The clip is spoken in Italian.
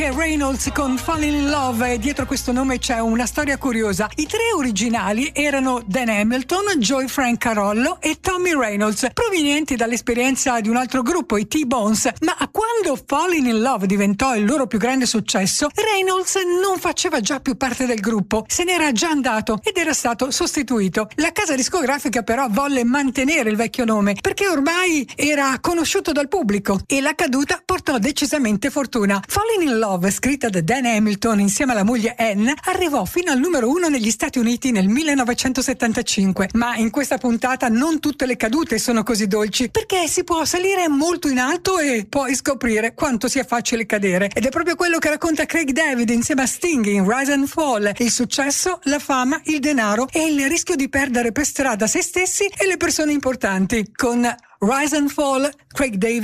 Reynolds con Falling in Love, e dietro questo nome c'è una storia curiosa. I tre originali erano Dan Hamilton, Joey Frank Carollo e Tommy Reynolds, provenienti dall'esperienza di un altro gruppo, i T-Bones, ma quando Falling in Love diventò il loro più grande successo, Reynolds non faceva già più parte del gruppo, se n'era già andato ed era stato sostituito. La casa discografica però volle mantenere il vecchio nome perché ormai era conosciuto dal pubblico, e la caduta portò decisamente fortuna. Falling in Love, scritta da Dan Hamilton insieme alla moglie Anne, arrivò fino al numero 1 negli Stati Uniti nel 1975. Ma in questa puntata non tutte le cadute sono così dolci, perché si può salire molto in alto e poi scoprire quanto sia facile cadere. Ed è proprio quello che racconta Craig David insieme a Sting in Rise and Fall: il successo, la fama, il denaro e il rischio di perdere per strada se stessi e le persone importanti. Con Rise and Fall, Craig David